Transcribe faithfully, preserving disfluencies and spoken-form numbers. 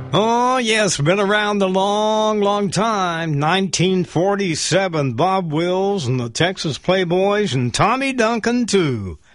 Oh, yes, been around a long, long time. nineteen forty-seven, Bob Wills and the Texas Playboys and Tommy Duncan, too.